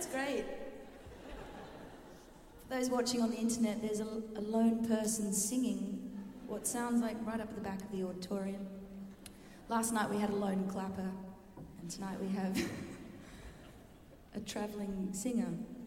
great. For those watching on the internet, there's a lone person singing what sounds like right up at the back of the auditorium. Last night we had a lone clapper, and tonight we have a travelling singer.